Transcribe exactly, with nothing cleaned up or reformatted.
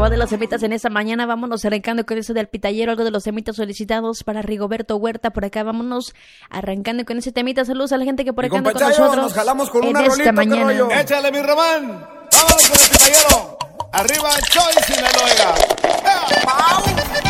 va de los temitas en esta mañana. Vámonos arrancando con eso del pitallero, algo de los temitas solicitados para Rigoberto Huerta. Por acá vámonos arrancando con ese temita. Saludos a la gente que por acá anda con nosotros. Nos jalamos con en una esta rolita, mañana. Échale, mi Román. Vámonos con el pitallero. Arriba, Choy Sinaloa.